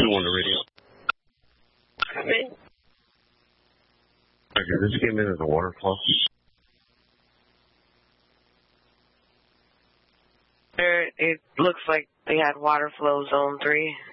on the radio. Okay, this came in as a water flow. It looks like they had water flow zone 3.